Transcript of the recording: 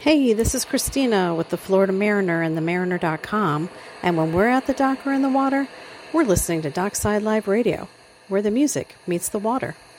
Hey, this is Christina with the Florida Mariner and themariner.com, and when we're at the dock or in the water, we're listening to Dockside Live Radio, where the music meets the water.